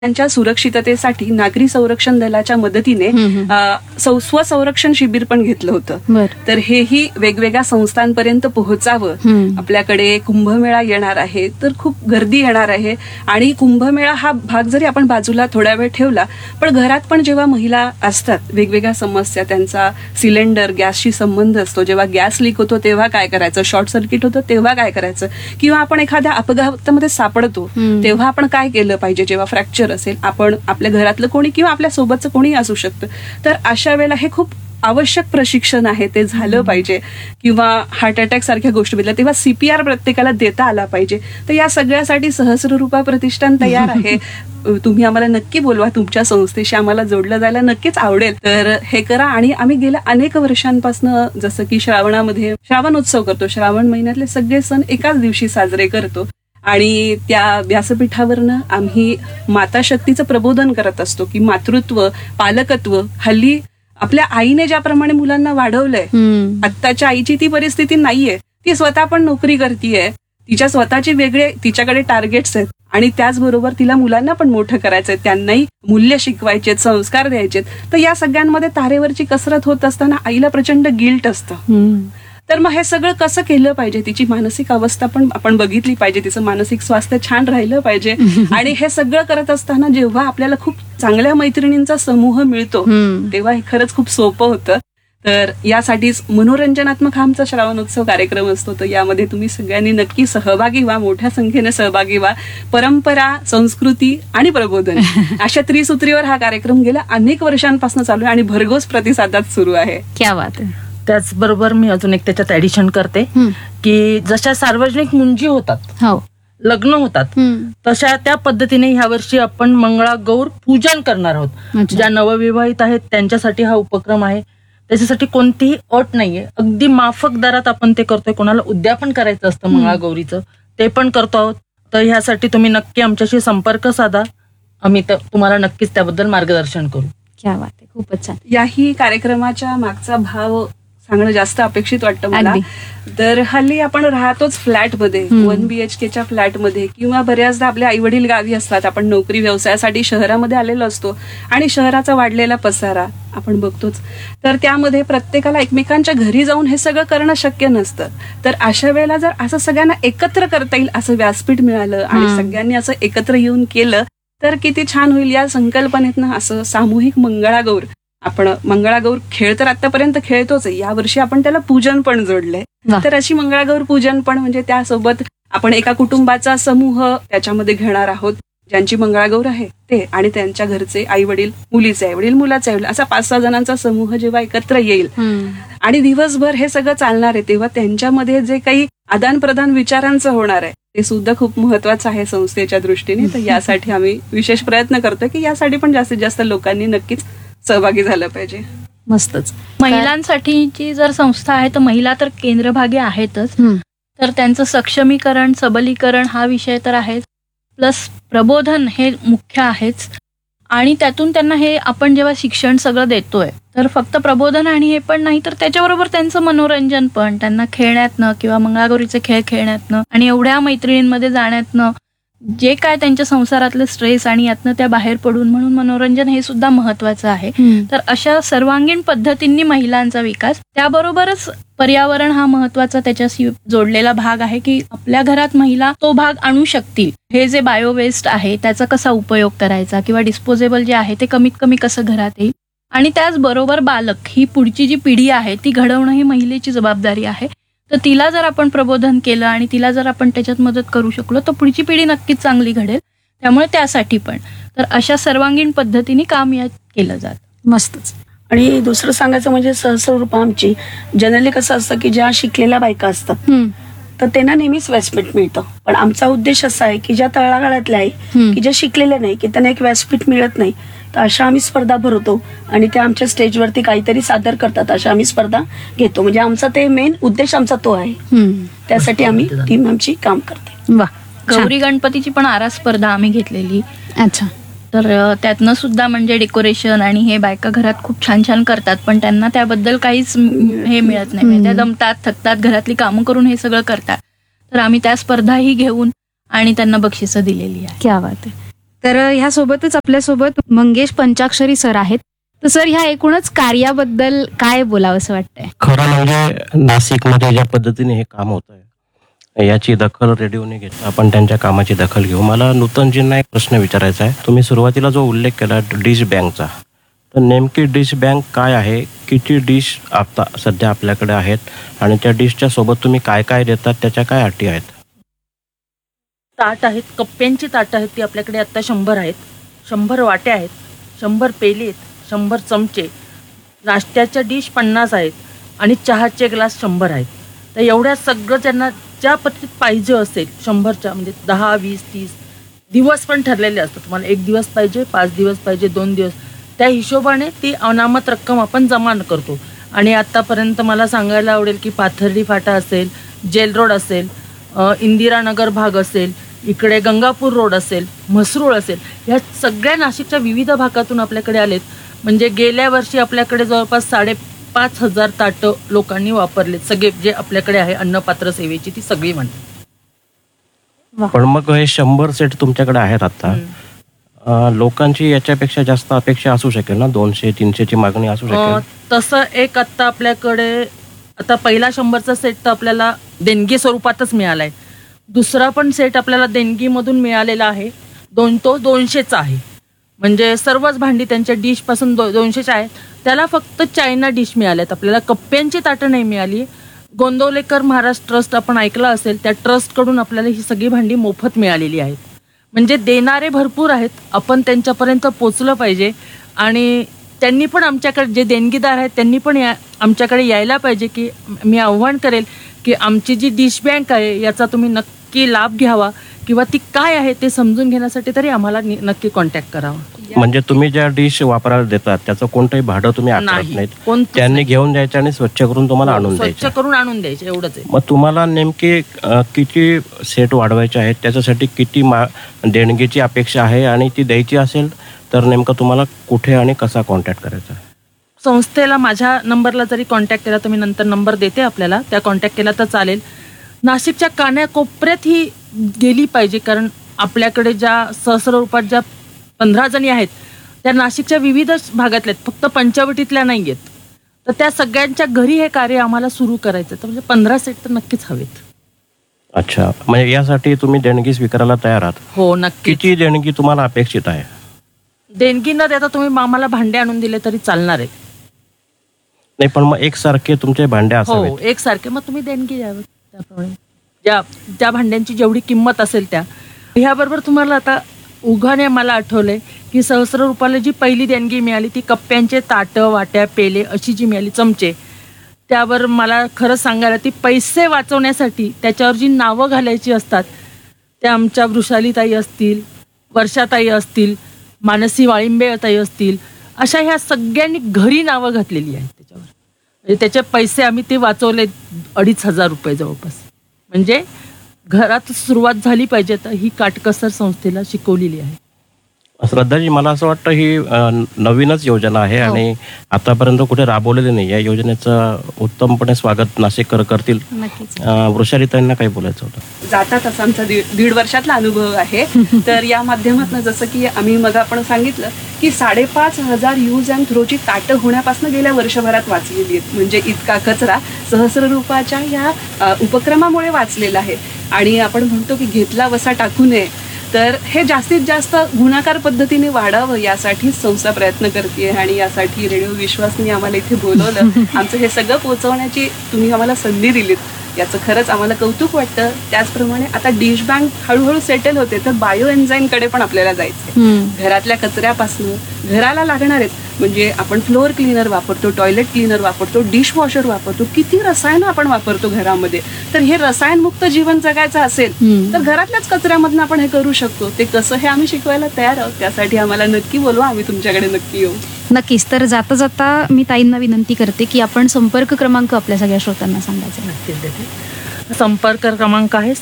त्यांच्या सुरक्षिततेसाठी नागरी संरक्षण दलाच्या मदतीने स्वसंरक्षण शिबिर पण घेतलं होतं. तर हेही वेगवेगळ्या संस्थांपर्यंत पोहोचावं. आपल्याकडे कुंभमेळा येणार आहे, तर खूप गर्दी येणार आहे आणि कुंभमेळा हा भाग जरी आपण बाजूला थोडा वेळ ठेवला, पण घरात पण जेव्हा महिला असतात, वेगवेगळ्या समस्या, त्यांचा सिलेंडर गॅसशी संबंध असतो, जेव्हा गॅस लीक होतो तेव्हा काय करायचं, शॉर्ट सर्किट होतं तेव्हा काय करायचं, किंवा आपण एखाद्या अपघातामध्ये सापडतो तेव्हा आपण काय केलं पाहिजे, जेव्हा फ्रॅक्चर असेल, आपण आपल्या घरातलं कोणी किंवा आपल्या सोबतचं कोणी असू शकतं. तर अशा वेळेला हे खूप आवश्यक प्रशिक्षण आहे, ते झालं पाहिजे. किंवा हार्ट अटॅक सारख्या गोष्टी भेटल्या तेव्हा CPR प्रत्येकाला देता आला पाहिजे. तर या सगळ्यासाठी सहस्ररूपा प्रतिष्ठान तयार आहे. तुम्ही आम्हाला नक्की बोलवा, तुमच्या संस्थेशी आम्हाला जोडलं जायला नक्कीच आवडेल. तर हे करा. आणि आम्ही गेल्या अनेक वर्षांपासून जसं की श्रावणामध्ये श्रावण उत्सव करतो, श्रावण महिन्यातले सगळे सण एकाच दिवशी साजरे करतो आणि त्या व्यासपीठावरनं आम्ही माता शक्तीचं प्रबोधन करत असतो की मातृत्व, पालकत्व, हल्ली आपल्या आईने ज्याप्रमाणे मुलांना वाढवलंय, आत्ताच्या आईची ती परिस्थिती नाहीये. ती स्वतः पण नोकरी करतीये, तिच्या स्वतःचे वेगळे तिच्याकडे टार्गेट्स आहेत आणि त्याचबरोबर तिला मुलांना पण मोठं करायचंय, त्यांनाही मूल्य शिकवायचेत, संस्कार द्यायचेत. तर या सगळ्यांमध्ये तारेवरची कसरत होत असताना आईला प्रचंड गिल्ट असतं. तर मग हे सगळं कसं केलं पाहिजे, तिची मानसिक अवस्था पण आपण बघितली पाहिजे, तिचं मानसिक स्वास्थ्य छान राहिलं पाहिजे. आणि हे सगळं करत असताना जेव्हा आपल्याला खूप चांगल्या मैत्रिणींचा समूह मिळतो तेव्हा हे खरंच खूप सोपं होतं. तर यासाठीच मनोरंजनात्मक हा आमचा श्रावणोत्सव कार्यक्रम असतो. तर यामध्ये तुम्ही सगळ्यांनी नक्की सहभागी व्हा, मोठ्या संख्येने सहभागी व्हा. परंपरा, संस्कृती आणि प्रबोधन अशा त्रिसूत्रीवर हा कार्यक्रम गेल्या अनेक वर्षांपासून चालू आहे आणि भरघोस प्रतिसादात सुरू आहे. क्या बात आहे. त्याचबरोबर मी अजून एक त्याच्यात ऍडिशन करते की जशा सार्वजनिक मुंजी होतात, लग्न होतात, तशा त्या पद्धतीने ह्या वर्षी आपण मंगळागौर पूजन करणार आहोत. ज्या नवविवाहित आहेत त्यांच्यासाठी हा उपक्रम आहे. त्याच्यासाठी कोणतीही अट नाहीये, अगदी माफक दरात आपण ते करतोय. कोणाला उद्यापन करायचं असतं मंगळागौरीचं, ते पण करतो आहोत. तर ह्यासाठी तुम्ही नक्की आमच्याशी संपर्क साधा, आम्ही तुम्हाला नक्कीच त्याबद्दल मार्गदर्शन करू. क्या बात आहे, खूपच छान. याही कार्यक्रमाच्या मागचा भाव सांगणं जास्त अपेक्षित वाटतं मला. तर हल्ली आपण राहतोच फ्लॅटमध्ये, 1 BHKच्या फ्लॅटमध्ये, किंवा बऱ्याचदा आपले आई वडील गावी असतात, आपण नोकरी व्यवसायासाठी शहरामध्ये आलेलो असतो आणि शहराचा वाढलेला पसारा आपण बघतोच. तर त्यामध्ये प्रत्येकाला एकमेकांच्या घरी जाऊन हे सगळं करणं शक्य नसतं. तर अशा वेळेला जर असं सगळ्यांना एकत्र करता येईल असं व्यासपीठ मिळालं आणि सगळ्यांनी असं एकत्र येऊन केलं तर किती छान होईल. या संकल्पनेतनं असं सामूहिक मंगळागौर, आपण मंगळागौर खेळ तर आतापर्यंत खेळतोच आहे, यावर्षी आपण त्याला पूजन पण जोडलंय. तर अशी मंगळागौर पूजन पण, म्हणजे त्यासोबत आपण एका कुटुंबाचा समूह त्याच्यामध्ये घेणार आहोत, ज्यांची मंगळागौर आहे ते आणि त्यांच्या घरचे आई वडील, मुलीचे आई वडील, मुलाचे आई वडील, असा 5-6 जणांचा समूह जेव्हा एकत्र येईल आणि दिवसभर हे सगळं चालणार आहे, तेव्हा त्यांच्यामध्ये जे काही आदान प्रदान विचारांचं होणार आहे ते सुद्धा खूप महत्वाचं आहे संस्थेच्या दृष्टीने. तर यासाठी आम्ही विशेष प्रयत्न करतोय की यासाठी पण जास्तीत जास्त लोकांनी नक्कीच सहभागी झालं पाहिजे. मस्तच. महिलांसाठीची जर संस्था आहे तर महिला तर केंद्रभागी आहेतच, तर त्यांचं सक्षमीकरण, सबलीकरण हा विषय तर आहेच, प्लस प्रबोधन हे मुख्य आहेच. आणि त्यातून त्यांना हे आपण जेव्हा शिक्षण सगळं देतोय तर फक्त प्रबोधन आणि हे पण नाही, तर त्याच्याबरोबर त्यांचं मनोरंजन पण, त्यांना खेळण्यातनं किंवा मंगळागौरीचे खेळ खेळण्यातनं आणि एवढ्या मैत्रिणींमध्ये जाण्यातनं जे काय त्यांच्या संसारातले स्ट्रेस आणि यातनं त्या बाहेर पडून, म्हणून मनोरंजन हे सुद्धा महत्वाचं आहे. तर अशा सर्वांगीण पद्धतींनी महिलांचा विकास, त्याबरोबरच पर्यावरण हा महत्वाचा त्याच्याशी जोडलेला भाग आहे की आपल्या घरात महिला तो भाग आणू शकतील. हे जे बायो वेस्ट आहे त्याचा कसा उपयोग करायचा किंवा डिस्पोजेबल जे आहे ते कमीत कमी कसं घरात येईल. आणि त्याचबरोबर बालक, ही पुढची जी पिढी आहे ती घडवणं ही महिलेची जबाबदारी आहे. तर तिला जर आपण प्रबोधन केलं आणि तिला जर आपण त्याच्यात मदत करू शकलो तर पुढची पिढी नक्कीच चांगली घडेल. त्यामुळे त्यासाठी पण तर अशा सर्वांगीण पद्धतीने काम यात केलं जातं. मस्तच. आणि दुसरं सांगायचं म्हणजे सहस्ररूपा आमची जनरली कसं असतं की ज्या शिकलेल्या बायका असतात तर त्यांना नेहमीच व्यासपीठ मिळतं. पण आमचा उद्देश असा आहे की ज्या तळागाळातल्या आहे की ज्या शिकलेल्या नाही, की त्यांना एक व्यासपीठ मिळत नाही, तर अशा आम्ही स्पर्धा भरवतो आणि त्या आमच्या स्टेजवरती काहीतरी सादर करतात, अशा आम्ही स्पर्धा घेतो. म्हणजे आमचा ते मेन उद्देश आमचा तो आहे. त्यासाठी आम्ही टीम आमची काम करते. वा. गौरी गणपतीची पण आरास स्पर्धा आम्ही घेतलेली. अच्छा. तर त्यातनं सुद्धा म्हणजे डेकोरेशन आणि हे बायका घरात खूप छान छान करतात, पण त्यांना त्याबद्दल काहीच हे मिळत नाही. म्हणजे त्या दमतात, थकतात, घरातली कामं करून हे सगळं करतात. तर आम्ही त्या स्पर्धाही घेऊन आणि त्यांना बक्षिसं दिलेली आहे. क्या बात आहे. तर ह्यासोबतच आपल्यासोबत मंगेश पंचाक्षरी सर आहेत. तर सर, ह्या एकूणच कार्याबद्दल काय बोलावं असं वाटतंय? खरं म्हणजे नाशिकमध्ये ज्या पद्धतीने हे काम होत आहे याची दखल रेडिओने घेतली. आपण त्यांच्या कामाची दखल घेऊ. मला नूतनजींना एक प्रश्न विचारायचा आहे. तुम्ही सुरुवातीला जो उल्लेख केला डिश बँकचा, तर नेमकी डिश बँक काय आहे, किती डिश आता सध्या आपल्याकडे आहेत आणि त्या डिशच्या सोबत तुम्ही काय काय देतात, त्याच्या काय अटी आहेत? ताट आहेत, कप्प्यांची ताटं आहेत, ती आपल्याकडे आत्ता 100 आहेत. 100 वाट्या आहेत, 100 पेले आहेत, 100 चमचे, नाश्त्याच्या डिश 50 आहेत आणि चहाचे ग्लास 100 आहेत. तर एवढ्या सगळं त्यांना ज्या पद्धतीत पाहिजे असेल 100च्या म्हणजे 10, 20, 30 दिवस पण ठरलेले असतात. तुम्हाला 1 दिवस पाहिजे, 5 दिवस पाहिजे, 2 दिवस, त्या हिशोबाने ती अनामत रक्कम आपण जमा करतो. आणि आत्तापर्यंत मला सांगायला आवडेल की पाथर्डी फाटा असेल, जेल रोड असेल, इंदिरानगर भाग असेल, इकडे गंगापूर रोड असेल, म्हसरूळ असेल, ह्या सगळ्या नाशिकच्या विविध भागातून आपल्याकडे आलेत. म्हणजे गेल्या वर्षी आपल्याकडे जवळपास 5,500 ताटं लोकांनी वापरलेत. सगळे जे आपल्याकडे आहे अन्नपात्र सेवेची ती सगळी म्हणतात. पण मग हे 100 सेट तुमच्याकडे आहेत आता, लोकांची याच्यापेक्षा जास्त अपेक्षा असू शकेल ना? 200-300ची मागणी असू शकेल? तसं एक आत्ता आपल्याकडे आता पहिला 100चा सेट तर आपल्याला देणगी स्वरूपातच मिळालाय. दुसरा पण सेट आपल्याला देणगीमधून मिळालेला आहे. तो 200चा आहे. म्हणजे सर्वच भांडी त्यांच्या डिशपासून 200च्या आहेत. त्याला फक्त चायना डिश मिळाल्यात. आपल्याला कप्प्यांची ताटं नाही मिळाली. गोंदवलेकर महाराज ट्रस्ट आपण ऐकलं असेल, त्या ट्रस्टकडून आपल्याला ही सगळी भांडी मोफत मिळालेली आहेत. म्हणजे देणारे भरपूर आहेत, आपण त्यांच्यापर्यंत पोचलं पाहिजे. आणि त्यांनी पण आमच्याकडे, जे देणगीदार आहेत त्यांनी पण आमच्याकडे यायला पाहिजे. की मी आव्हान करेल की आमची जी डिश बँक आहे याचा तुम्ही नक्की लाभ घ्यावा, किंवा ती काय आहे ते समजून घेण्यासाठी तरी आम्हाला नक्की कॉन्टॅक्ट करावा. म्हणजे तुम्ही ज्या डिश वापरायला देतात त्याचं कोणतंही भाडं तुम्ही आकारत नाहीत, त्यांनी घेऊन द्यायचं आणि स्वच्छ करून तुम्हाला आणून द्यायचं. स्वच्छ करून आणून द्यायचे, एवढंच आहे. मग तुम्हाला नेमके किती सेट वाढवायचे आहेत, त्याच्यासाठी किती देणगीची अपेक्षा आहे, आणि ती द्यायची असेल तर नेमकं तुम्हाला कुठे आणि कसा कॉन्टॅक्ट करायचा? संस्थेला माझ्या नंबरला जरी कॉन्टॅक्ट केला, तुम्ही नंतर नंबर देते आपल्याला, त्या कॉन्टॅक्ट केला तर चालेल. नाशिकच्या कान्याकोपऱ्यात ही गेली पाहिजे, कारण आपल्याकडे ज्या सहस्र रूपात ज्या 15 जणी आहेत त्या नाशिकच्या विविध भागातल्या आहेत, फक्त पंचवटीतल्या नाही आहेत. तर त्या सगळ्यांच्या घरी हे कार्य आम्हाला सुरू करायचं. तर म्हणजे 15 सेट तर नक्कीच हवेत. अच्छा, म्हणजे यासाठी तुम्ही देणगी स्वीकारायला तयार आहात? हो, नक्की. किती देणगी तुम्हाला अपेक्षित आहे? देणगी न देता तुम्ही आम्हाला भांडे आणून दिले तरी चालणार आहे. नाही, पण मग एकसारखे तुमचे भांडे हो, असावेत. एकसारखे. मग तुम्ही देणगी द्यावी त्याप्रमाणे, त्या भांड्यांची जेवढी किंमत असेल त्या. ह्याबरोबर तुम्हाला आता उघाने मला आठवलंय की सहस्र रुपयाला जी पहिली देणगी मिळाली ती कप्प्यांचे ताटं, वाट्या, पेले अशी जी मिळाली, चमचे, त्यावर मला खरंच सांगायला, ती पैसे वाचवण्यासाठी त्याच्यावर जी नावं घालायची असतात, त्या आमच्या वृषालीताई असतील, वर्षाताई असतील, मानसी वाळिंबेताई असतील, अशा ह्या सगळ्यांनी घरी नावं घातलेली आहेत त्याच्यावर. म्हणजे त्याचे पैसे आम्ही ते वाचवले 2,500 रुपये जवळपास. म्हणजे घरात सुरुवात झाली पाहिजे, तर ही काटकसर संस्थेला शिकवलेली आहे. श्रद्धाजी, मला असं वाटतं ही नवीनच योजना आहे आणि आतापर्यंत कुठे राबवलेली नाही. या योजनेचं उत्तमपणे स्वागत नाशिककर करतील. वृषालीताईंना काही बोलायचं होतं? जातात असा आमचा 1.5 वर्षातला अनुभव आहे. तर या माध्यमातून जसं की आम्ही मग आपण सांगितलं की 5,500 यूज अँड थ्रोची ताटं होण्यापासून गेल्या वर्षभरात वाचलेली आहेत. म्हणजे इतका कचरा सहस्र रुपयाच्या या उपक्रमामुळे वाचलेला आहे. आणि आपण म्हणतो की घेतला वसा टाकू नये, तर हे जास्तीत जास्त गुणाकार पद्धतीने वाढावं यासाठी संस्था प्रयत्न करते. आणि यासाठी रेडिओ विश्वासनी आम्हाला इथे बोलवलं, आमचं हे सगळं पोहोचवण्याची तुम्ही आम्हाला संधी दिलीत, याचं खरंच आम्हाला कौतुक वाटतं. त्याचप्रमाणे आता डिश बँक हळूहळू सेटल होते, तर बायो एन्झाईमकडे पण आपल्याला जायचं. घरातल्या कचऱ्यापासून घराला लागणार आहेत, म्हणजे आपण फ्लोअर क्लीनर वापरतो, टॉयलेट क्लीनर वापरतो, डिशवॉशर वापरतो, किती रसायनं आपण वापरतो घरामध्ये. तर हे रसायनमुक्त जीवन जगायचं असेल तर घरातल्याच कचऱ्यामधून आपण हे करू शकतो. ते कसं हे आम्ही शिकवायला तयार आहोत. त्यासाठी आम्हाला नक्की बोलवा, आम्ही तुमच्याकडे नक्की येऊ. नक्कीच. तर जाता जाता मी ताईंना विनंती करते की आपण संपर्क क्रमांक आपल्या सगळ्या श्रोत्यांना सांगायचा. नक्कीच देते. संपर्क क्रमांक आहे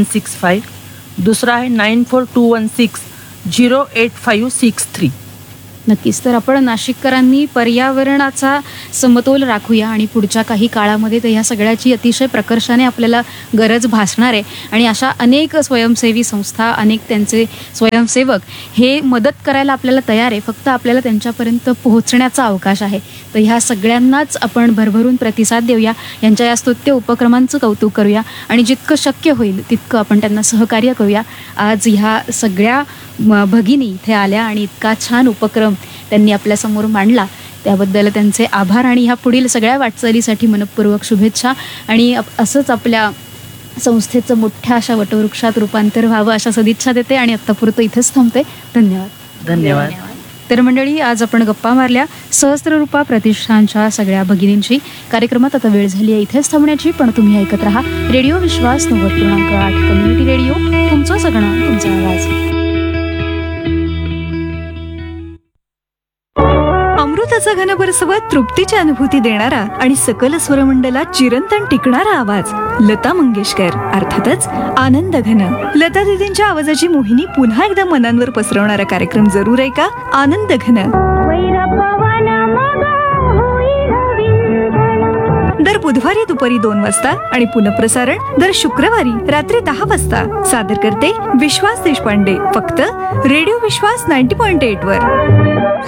7972242165. दुसरा आहे 9421608563. नक्कीच. तर आपण नाशिककरांनी पर्यावरणाचा समतोल राखूया आणि पुढच्या काही काळामध्ये तर ह्या सगळ्याची अतिशय प्रकर्षाने आपल्याला गरज भासणार आहे. आणि अशा अनेक स्वयंसेवी संस्था, अनेक त्यांचे स्वयंसेवक हे मदत करायला आपल्याला तयार आहे. फक्त आपल्याला त्यांच्यापर्यंत पोहोचण्याचा अवकाश आहे. तर ह्या सगळ्यांनाच आपण भरभरून प्रतिसाद देऊया, यांच्या या स्तुत्य उपक्रमांचं कौतुक करूया आणि जितकं शक्य होईल तितकं आपण त्यांना सहकार्य करूया. आज ह्या सगळ्या भगिनी इथे आल्या आणि इतका छान उपक्रम त्यांनी आपल्यासमोर मांडला, त्याबद्दल त्यांचे आभार आणि ह्या पुढील सगळ्या वाटचालीसाठी मनपूर्वक शुभेच्छा. आणि असंच आपल्या संस्थेचं मोठ्या अशा वटवृक्षात रूपांतर व्हावं अशा सदिच्छा देते आणि आत्तापुरतं इथेच थांबते. धन्यवाद. धन्यवाद. तर मंडळी, आज आपण गप्पा मारल्या सहस्त्ररूपा प्रतिष्ठानच्या सगळ्या भगिनींची. कार्यक्रमात आता वेळ झाली आहे इथेच थांबण्याची, पण तुम्ही ऐकत राहा रेडिओ विश्वास 90.8 कम्युनिटी रेडिओ, तुमचं सगळं तुमचा आवाज. अमृताचा घनपरसवा तृप्तीची अनुभूती देणारा आणि सकल स्वरमंडलात चिरंतन टिकणारा आवाज लता मंगेशकर, अर्थातच आनंद घन. लता दीदींच्या आवाजाची मोहिनी पुन्हा एकदा मनांवर पसरवणारा कार्यक्रम जरूर ऐका, आनंद घन. दर बुधवारी दुपारी 2 वाजता आणि पुनःप्रसारण दर शुक्रवारी रात्री 10 वाजता. सादर करते विश्वास देशपांडे, फक्त रेडिओ विश्वास 90.8 वर.